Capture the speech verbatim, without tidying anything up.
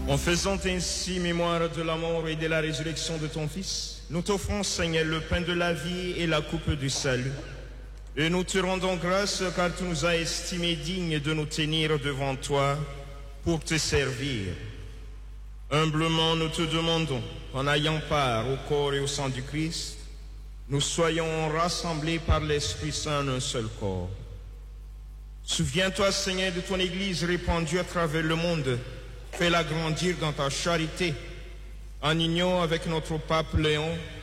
En faisant ainsi mémoire de la mort et de la résurrection de ton Fils, nous t'offrons, Seigneur, le pain de la vie et la coupe du salut. Et nous te rendons grâce car tu nous as estimés dignes de nous tenir devant toi pour te servir. Humblement, nous te demandons, en ayant part au corps et au sang du Christ, nous soyons rassemblés par l'Esprit Saint en un seul corps. Souviens-toi, Seigneur, de ton Église répandue à travers le monde. Fais-la grandir dans ta charité, en union avec notre pape Léon,